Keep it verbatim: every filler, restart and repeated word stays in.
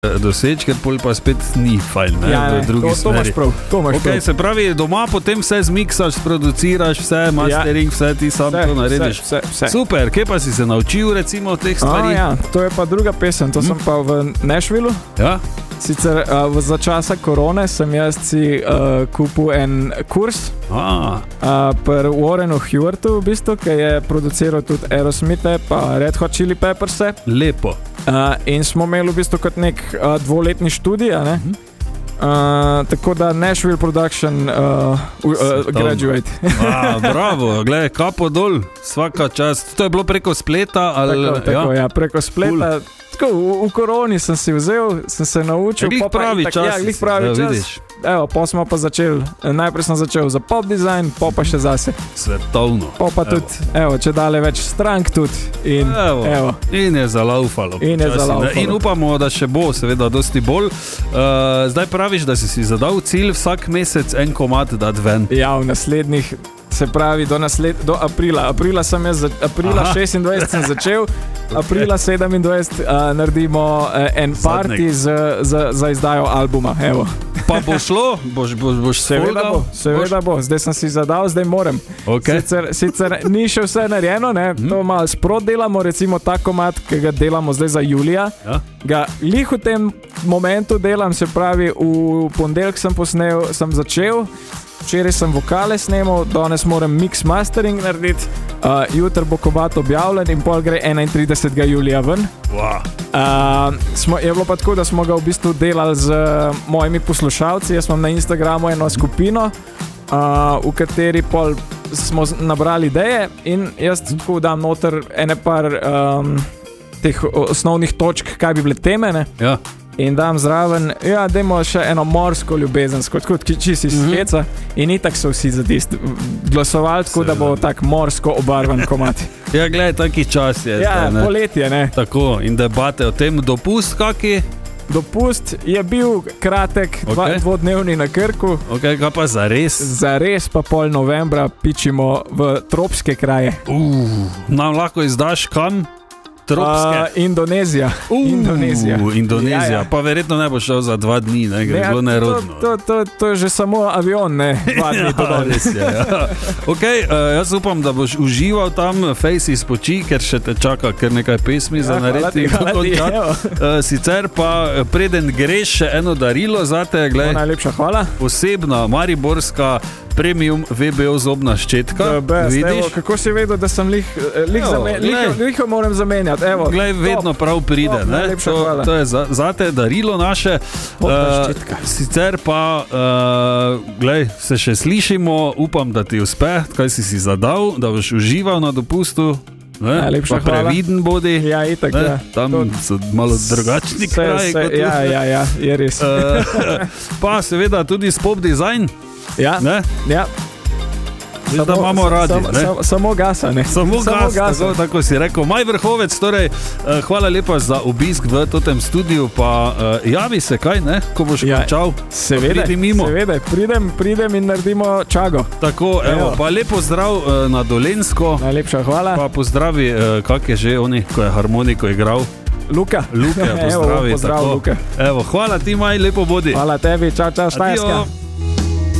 doseči, ker pol pa spet ni fajn, ne, ja, v drugi to, to imaš prav, to imaš okay, prav. Se pravi, doma potem vse zmiksaš, produciraš, vse, mastering, ja. Vse ti sam vse, to narediš. Vse, vse, vse. Super, kje pa si se naučil recimo teh stvari? A, ja, to je pa druga pesem, to hm? sem pa v Nashvillu. Ja. Sicer uh, za časa korone sem jaz si uh, kupil en kurs uh, pri Warrenu Hewartu, v bistvu, ki je produciral tudi Aerosmithe pa Red Hot Chili Pepperse. Lepo. Uh, in smo imeli v bistvu kot nek uh, dvoletni študij, ne? Uh-huh. Uh, tako da Nashville Production uh, uh, graduate. A, bravo, gledaj, kapo dol, svaka čast. To je bilo preko spleta? Ali, tako, tako, ja? Ja, preko spleta. Cool. Tako, v, v koroni sem si vzel, sem se naučil. Glih pravi čas. Ja, glih pravi čas. Vidiš. Evo, pa smo pa začeli, najprej sem začel za pop design, pa pa še zase. Svetovno. Pa pa tudi, evo, če dale več strank tudi. In, evo, evo. In je zalaufalo. In je zalaufalo. In upamo, da še bo, seveda, dosti bolj. Uh, zdaj praviš, da si si zadal cilj vsak mesec en komad dati ven. Ja, v naslednjih, se pravi, do, nasled, do aprila. Aprila sem jaz, aprila Aha. šestindvajset sem začel. Aprila sedemindvajset uh, naredimo uh, en party z, z, za izdajo albuma. Evo. Pa bo šlo? Boš, boš, boš seveda bo, seveda bo. Zdaj sem si zadal, zdaj moram. Okay. Sicer, sicer ni še vse narejeno, ne? Hmm. To malo sprot delamo, recimo ta komad, ki ga delamo zdaj za julija. Ja. Ga lih v tem momentu delam, se pravi, v ponedeljek sem posnel, sem začel. Včeraj sem vokale snemal, danes moram mix mastering narediti, uh, jutri bo komad objavljen in pol gre enaintridesetega julija ven. Wow. Uh, smo, je bilo pa tako, da smo ga v bistvu delali z uh, mojimi poslušalci. Jaz imam na Instagramu eno skupino, uh, v kateri pol smo nabrali ideje in jaz tako dam noter ene par um, teh osnovnih točk, kaj bi bile teme, ne? Ja. In dam zraven, ja, dajmo še eno morsko ljubezensko, tako čisti skeca. Mm-hmm. In itak so vsi za tisti glasovali, tako da bo tak morsko obarvan komad. Ja, gledaj, taki čas je. Ja, zdaj, poletje, ne. Tako, in debate o tem, dopust kaki? Dopust je bil kratek, okay. dva, dvodnevni na Krku. Ok, kaj pa zares? Zares pa pol novembra pičimo v tropske kraje. Uh, nam lahko izdaš kam? Uh, Indonezija. Uh, Indonezija. Indonezija. Ja, ja. Pa verjetno ne bo šel za dva dni, ne, ker je bilo nerodno. To, to, to, to je že samo avion, ne, dva dni to danes. Ja. Ok, uh, jaz upam, da boš užival tam, Face izpoči, ker še te čaka kar nekaj pesmi ja, za narediti. Uh, sicer pa preden greš še eno darilo zate, glej. Najlepša hvala. Posebna mariborska premium V B O zobna ščetka. Best, evo, kako si vedel, da sem lih, lih, zame, lih, lih moram zamenjati? Evo, glej, vedno prav pride. Top, ne? To, to je za, zate darilo naše. Uh, sicer pa, uh, glej, se še slišimo, upam, da ti uspe, kaj si si zadal, da boš užival na dopustu. Najlepša hvala. Previden bodi. Ja, itak, ja. Tam to, so malo drugačni kraji. Ja, ja, ja, je res. Uh, pa seveda tudi Pop Design. Ja, ne? Ja. Samo, da imamo radi. Sam, sam, samo gasa, ne? Samo, samo gas, gasa. Tako, tako si rekel. Maj Vrhovec, torej, uh, hvala lepa za obisk v totem studiu, pa uh, javi se kaj, ne? Ko boš ja, končal. Seveda, seveda, pridem, pridem in naredimo čago. Tako, evo, evo. Pa lepo zdrav uh, na Dolensko. Najlepša hvala. Pa pozdravi, uh, kak je že oni, ko je harmoniko igral. Luka. Luka, pozdravi. Evo, pozdrav, Luka. Evo, hvala ti, Maj, lepo bodi. Hvala tebi, čau, čau, Štajerska.